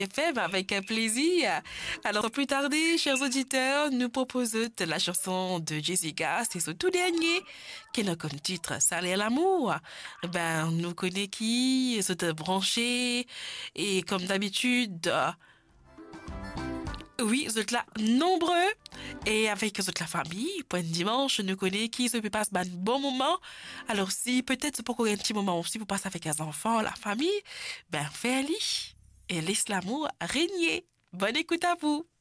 FM avec un plaisir. Alors, sans plus tarder, chers auditeurs, nous proposons la chanson de Jessica. C'est son tout dernier qui a comme titre Saler l'amour. Ben, nous connaissons qui, c'est branché. Et comme d'habitude, oui, vous êtes là nombreux. Et avec vous êtes la famille, point de dimanche, nous connaissons qui se peut passer un bon moment. Alors, si peut-être c'est pour qu'on ait un petit moment aussi pour passer avec les enfants, la famille, ben, fais-le et laisse l'amour régner. Bonne écoute à vous.